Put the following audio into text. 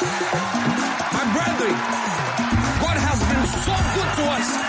My brethren, God has been so good to us.